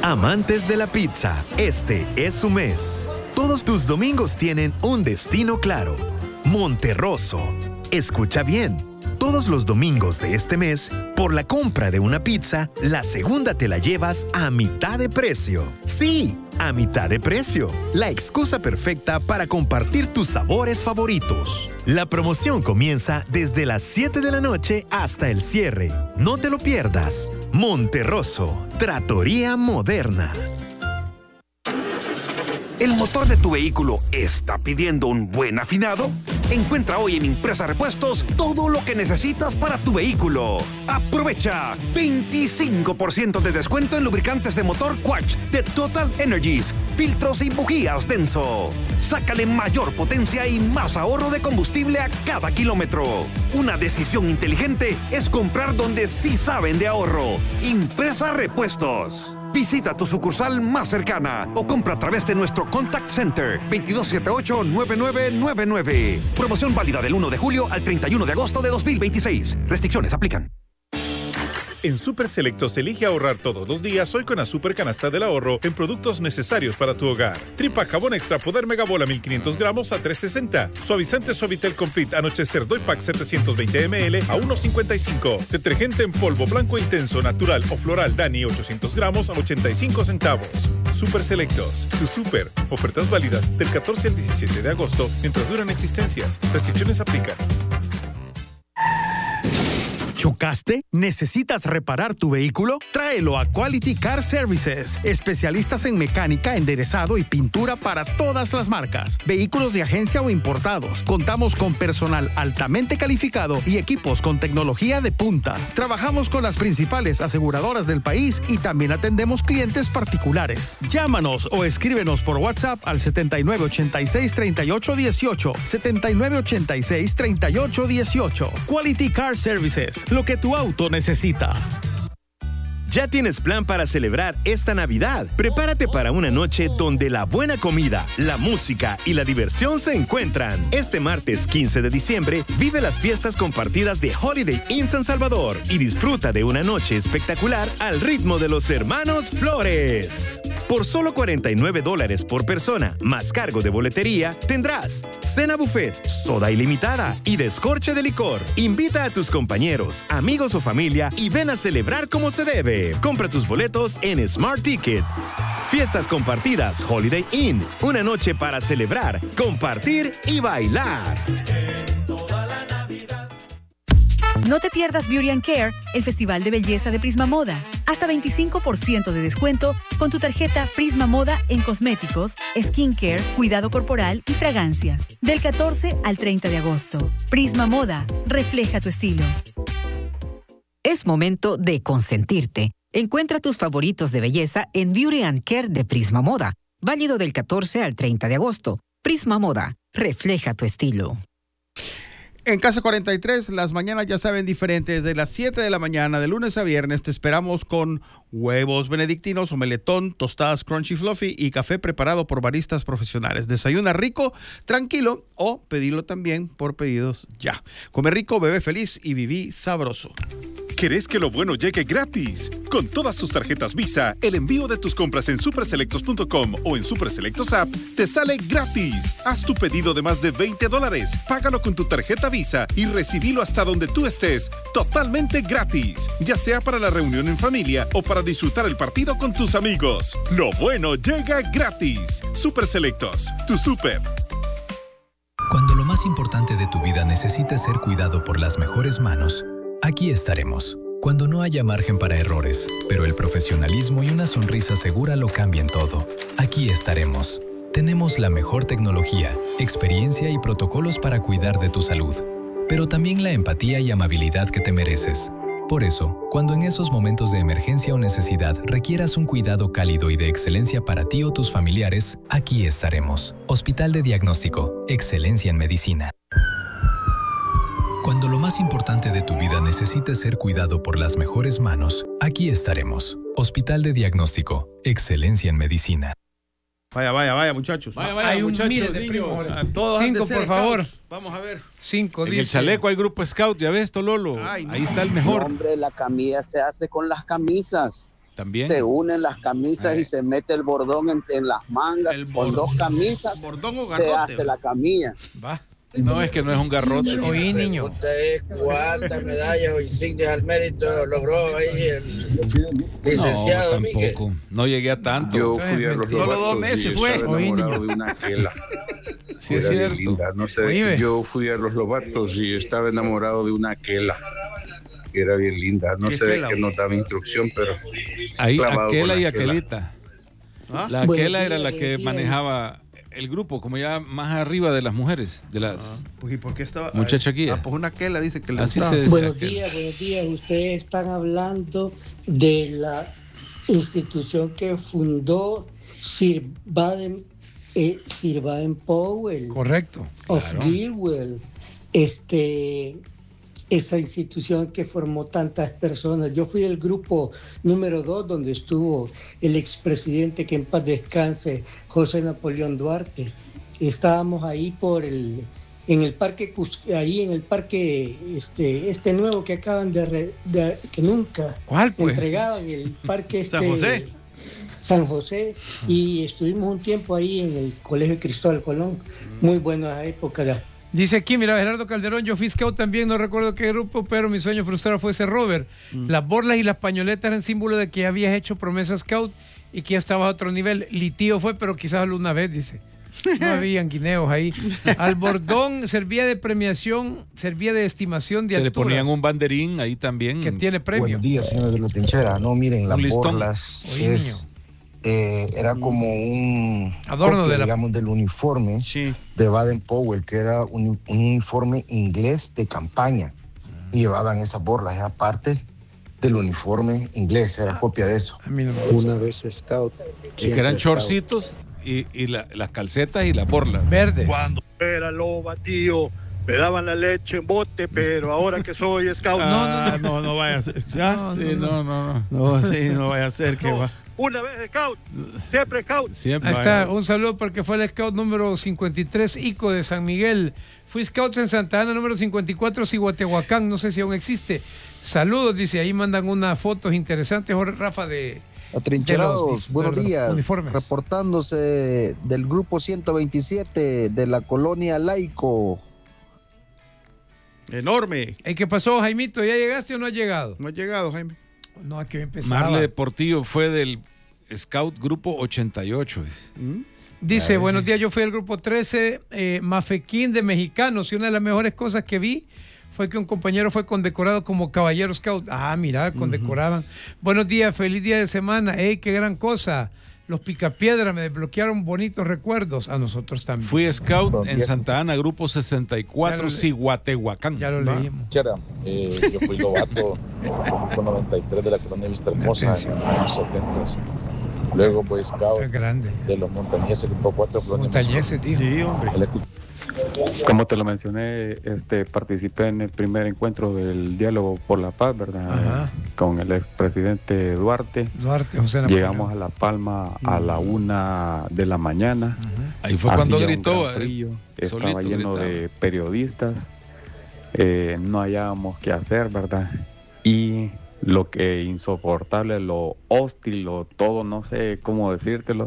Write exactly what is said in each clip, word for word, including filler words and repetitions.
Amantes de la pizza, este es su mes. Todos tus domingos tienen un destino claro. Monterroso. Escucha bien. Todos los domingos de este mes, por la compra de una pizza, la segunda te la llevas a mitad de precio. Sí, a mitad de precio. La excusa perfecta para compartir tus sabores favoritos. La promoción comienza desde las siete de la noche hasta el cierre. No te lo pierdas. Monterroso, Trattoria Moderna. ¿El motor de tu vehículo está pidiendo un buen afinado? Encuentra hoy en Impresa Repuestos todo lo que necesitas para tu vehículo. ¡Aprovecha! veinticinco por ciento de descuento en lubricantes de motor Quatch de Total Energies, filtros y bujías Denso. Sácale mayor potencia y más ahorro de combustible a cada kilómetro. Una decisión inteligente es comprar donde sí saben de ahorro. Impresa Repuestos. Visita tu sucursal más cercana o compra a través de nuestro Contact Center veintidós setenta y ocho, noventa y nueve noventa y nueve. Promoción válida del uno de julio al treinta y uno de agosto de dos mil veintiséis. Restricciones aplican. En Super Selectos elige ahorrar todos los días hoy con la Super Canasta del Ahorro en productos necesarios para tu hogar. Tripa jabón extra Poder Megabola mil quinientos gramos a tres sesenta. Suavizante Suavitel Complete Anochecer Doy Pack setecientos veinte mililitros a uno cincuenta y cinco. Detergente en polvo blanco intenso natural o floral Dani ochocientos gramos a ochenta y cinco centavos. Super Selectos, tu super. Ofertas válidas del catorce al diecisiete de agosto mientras duran existencias. Restricciones aplican. ¿Chocaste? ¿Necesitas reparar tu vehículo? Tráelo a Quality Car Services, especialistas en mecánica, enderezado y pintura para todas las marcas. Vehículos de agencia o importados. Contamos con personal altamente calificado y equipos con tecnología de punta. Trabajamos con las principales aseguradoras del país y también atendemos clientes particulares. Llámanos o escríbenos por WhatsApp al setenta y nueve ochenta y seis, treinta y ocho dieciocho, setenta y nueve ochenta y seis, treinta y ocho dieciocho. Quality Car Services. Lo que tu auto necesita. ¿Ya tienes plan para celebrar esta Navidad? Prepárate para una noche donde la buena comida, la música y la diversión se encuentran. Este martes quince de diciembre, vive las fiestas compartidas de Holiday Inn San Salvador y disfruta de una noche espectacular al ritmo de los hermanos Flores. Por solo cuarenta y nueve dólares por persona, más cargo de boletería, tendrás cena buffet, soda ilimitada y descorche de licor. Invita a tus compañeros, amigos o familia y ven a celebrar como se debe. Compra tus boletos en Smart Ticket. Fiestas compartidas Holiday Inn. Una noche para celebrar, compartir y bailar. No te pierdas Beauty and Care, el festival de belleza de Prisma Moda. Hasta veinticinco por ciento de descuento con tu tarjeta Prisma Moda en cosméticos, skincare, cuidado corporal y fragancias. Del catorce al treinta de agosto. Prisma Moda, refleja tu estilo. Es momento de consentirte. Encuentra tus favoritos de belleza en Beauty and Care de Prisma Moda. Válido del catorce al treinta de agosto. Prisma Moda, refleja tu estilo. En Casa cuarenta y tres, las mañanas ya saben diferentes. De las siete de la mañana, de lunes a viernes, te esperamos con huevos benedictinos, omeletón, tostadas crunchy fluffy y café preparado por baristas profesionales. Desayuna rico, tranquilo o pedilo también por pedidos ya. Come rico, bebe feliz y viví sabroso. ¿Querés que lo bueno llegue gratis? Con todas tus tarjetas Visa, el envío de tus compras en super selectos punto com o en Super Selectos App te sale gratis. Haz tu pedido de más de veinte dólares, págalo con tu tarjeta Visa y recibilo hasta donde tú estés, totalmente gratis, ya sea para la reunión en familia o para disfrutar el partido con tus amigos. Lo bueno llega gratis. Super Selectos, tu super. Cuando lo más importante de tu vida necesite ser cuidado por las mejores manos, aquí estaremos. Cuando no haya margen para errores, pero el profesionalismo y una sonrisa segura lo cambien todo, aquí estaremos. Tenemos la mejor tecnología, experiencia y protocolos para cuidar de tu salud, pero también la empatía y amabilidad que te mereces. Por eso, cuando en esos momentos de emergencia o necesidad requieras un cuidado cálido y de excelencia para ti o tus familiares, aquí estaremos. Hospital de Diagnóstico, excelencia en medicina. Cuando lo más importante de tu vida necesite ser cuidado por las mejores manos, aquí estaremos. Hospital de Diagnóstico, excelencia en medicina. Vaya, vaya, vaya, muchachos. Vaya, vaya, hay muchachos, un mire de niños. Todos Cinco, por favor. Vamos a ver. Cinco, En dice. el chaleco hay grupo Scout, ya ves, Tololo. Ay, no. Ahí está el mejor. No, hombre, la camisa se hace con las camisas. También. Se unen las camisas y se mete el bordón en, en las mangas. El Con bordón- dos camisas bordón o se garrote. hace la camilla. Va. No, es que no es un garrote. Oí, niño. Usted es cuántas medallas o insignias al mérito logró ahí el licenciado No, Miguel. tampoco. No llegué a tanto. Yo fui a los Solo Lobatos dos meses y fue. estaba Oye, enamorado niño. de una aquela. Sí, es Era bien cierto. linda. No sé, Oye. yo fui a los Lobatos y estaba enamorado de una aquela. Que era bien linda. No ¿Qué sé de aquela? qué nos daba instrucción, pero Ahí, clavado Aquela con y aquela. Aquelita. ¿Ah? La Buenos Aquela era días, la que buenos días. manejaba el grupo, como ya más arriba de las mujeres, de las... Pues, ¿y por qué estaba? Muchacha aquí. Ah, pues una aquela dice que le Así gustaba. se decía. Buenos Aquela. días, buenos días. Ustedes están hablando de la institución que fundó Sir Baden, eh, Sir Baden Powell Correcto. of Gilwell. Este, esa institución que formó tantas personas. Yo fui del grupo número dos, donde estuvo el expresidente, que en paz descanse, José Napoleón Duarte. Estábamos ahí por el, en el parque, Cus- ahí en el parque, este, este nuevo que acaban de, re- de- que nunca ¿Cuál, pues? entregaban, el parque este, San José. San José, y estuvimos un tiempo ahí en el Colegio Cristóbal Colón. Muy buena época de Dice aquí, mira, Gerardo Calderón, yo fui scout también, no recuerdo qué grupo, pero mi sueño frustrado fue ese Robert. Las borlas y las pañoletas eran símbolo de que ya habías hecho promesa scout y que ya estabas a otro nivel. Litío fue, pero quizás solo una vez, dice. No habían guineos ahí. Al bordón servía de premiación, servía de estimación de Se le alturas. ponían un banderín ahí también. Que tiene premio. Buenos días, señores de la trinchera. No, miren, las Un listón. borlas Oye, es, eh, era como un Adorno copia, de la- digamos, del uniforme Sí. de Baden Powell, que era un, un uniforme inglés de campaña. Y llevaban esas borlas, era parte del uniforme inglés, era copia de eso. A mí no me gusta. Una vez scout. Y que eran shortcitos y, y la- las calcetas y las borlas. Verdes. Cuando era loba, tío, me daban la leche en bote, pero ahora que soy scout, Ah, no, no vaya a ser. ¿Ya? No, no, Sí, no, no, no. No, sí, no vaya a ser que No. va. una vez scout, siempre scout. Siempre. Ahí está, un saludo porque fue el scout número cincuenta y tres Ico de San Miguel. Fui scout en Santa Ana número cincuenta y cuatro Cihuatehuacán, no sé si aún existe. Saludos, dice, ahí mandan unas fotos interesantes, Jorge Rafa, de... Atrincherados, de los- buenos de los días. uniformes. Reportándose del grupo ciento veintisiete de la colonia Laico. Enorme. Hey, ¿qué pasó, Jaimito? ¿Ya llegaste o no has llegado? No ha llegado, Jaime. No, aquí empezaba. Marle Deportivo fue del Scout Grupo ochenta y ocho. dice. Dice, A ver, buenos sí. días, yo fui al grupo trece, eh, Mafequín de Mexicanos, y una de las mejores cosas que vi fue que un compañero fue condecorado como caballero scout. Ah, mira, condecoraban. Buenos días, feliz día de semana. ¡Ey, qué gran cosa! Los Picapiedra me desbloquearon bonitos recuerdos. A nosotros también. Fui Scout Buenos en días. Santa Ana, Grupo sesenta y Ya cuatro, lo le- Cihuatehuacán. Ya lo leímos. Chera, eh, yo fui lobato en el grupo noventa y tres de la colonia Vista Hermosa en Atención. los años setenta. Luego fue scout Está grande. de los montañeses, grupo cuatro, colonia Montañeses, tío. Sí, hombre. Como te lo mencioné, este, participé en el primer encuentro del diálogo por la paz, ¿verdad? Ajá. Con el expresidente Duarte. Duarte, José Napoleón. Llegamos a La Palma a la una de la mañana. Ahí fue cuando Hacía un gritó. gran eh, frío, estaba solito lleno gritaba. de periodistas. Eh, no hallábamos qué hacer, ¿verdad? Y lo que insoportable, lo hostil, lo todo, no sé cómo decírtelo,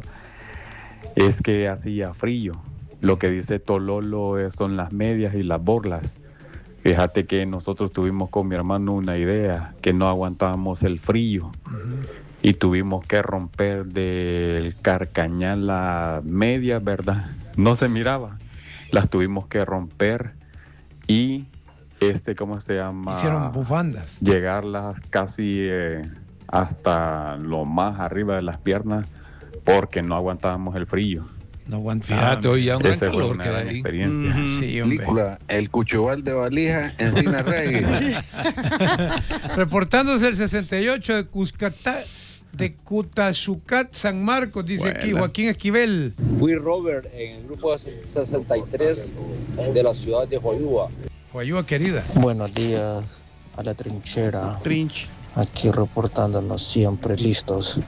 es que hacía frío. Lo que dice Tololo es- son las medias y las borlas. Fíjate que nosotros tuvimos con mi hermano una idea, que no aguantábamos el frío. Y tuvimos que romper del carcañal las medias, ¿verdad? No se miraba. Las tuvimos que romper y, este, ¿cómo se llama? Hicieron bufandas. Llegarlas casi eh, hasta lo más arriba de las piernas porque no aguantábamos el frío. No aguantaba. Fíjate, hoy ya un gran Esa fue calor una que gran hay ahí. experiencia. Sí, hombre. Película, el cuchubal de valija en Cine Reggae. Reportándose el sesenta y ocho de Cuscatá, de Cutazucat, San Marcos, dice aquí Buena. Joaquín Esquivel. Fui Robert en el grupo sesenta y tres de la ciudad de Joyúa. Guayúa querida. Buenos días a la trinchera. Trinch. Aquí reportándonos siempre listos.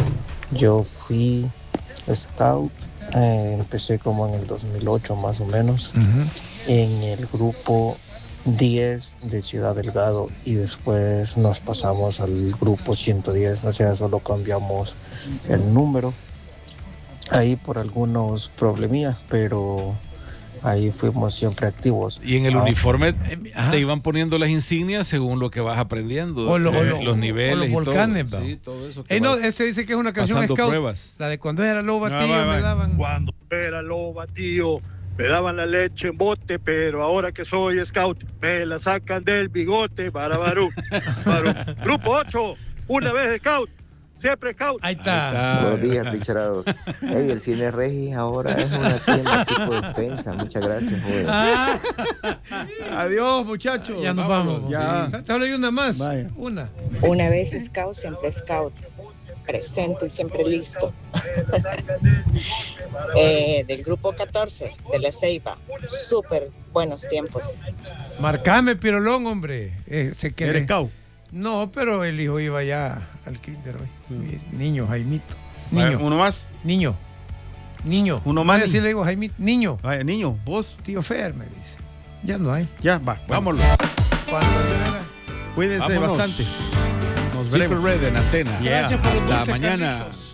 Yo fui scout, eh, empecé como en el dos mil ocho más o menos, en el grupo diez de Ciudad Delgado y después nos pasamos al grupo ciento diez, o sea, solo cambiamos el número ahí por algunos problemillas, pero ahí fuimos siempre activos. Y en el ah, uniforme te iban poniendo las insignias según lo que vas aprendiendo, o lo, eh, o lo, los niveles, o los y volcanes, todo. ¿va? Sí, todo eso. Eh, no, este dice que es una canción pasando scout, pruebas. la de cuando era lobo No, tío, va, va. me daban. Cuando era loba, tío, me daban la leche en bote, pero ahora que soy scout, me la sacan del bigote. Para Barú. Barú. Grupo ocho, una vez scout, siempre scout. Ahí está. Buenos días, picharados. Hey, el Cine Regis ahora es una tienda tipo despensa. Muchas gracias, joven. Ah. Adiós, muchachos. Ya nos vamos. Ya. Sí. Solo hay una más. Vaya. Una. Una vez scout, siempre scout. Presente y siempre listo. eh, del grupo catorce, de la Ceiba. Súper buenos tiempos. Marcame, Pirolón, hombre. Eh, se quedó. ¿Eres scout? No, pero el hijo iba ya al kinder hoy. Mm. Niño, Jaimito. Niño. ¿Uno más? Niño. Niño. Uno más. Sí le digo Jaimito. Niño. Vaya, niño, vos. Tío Fer me dice. Ya no hay. Ya, va. Vámonos. Cuídense Vámonos. bastante. Nos Super veremos. Red en antena. Yeah. Gracias por los Hasta dulces, mañana. Carlitos.